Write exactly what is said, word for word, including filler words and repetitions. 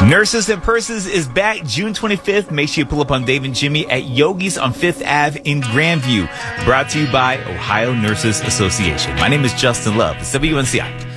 Nurses and Purses is back June twenty-fifth. Make sure you pull up on Dave and Jimmy at Yogi's on Fifth Avenue in Grandview. Brought to you by Ohio Nurses Association. My name is Justin Love. It's W N C I.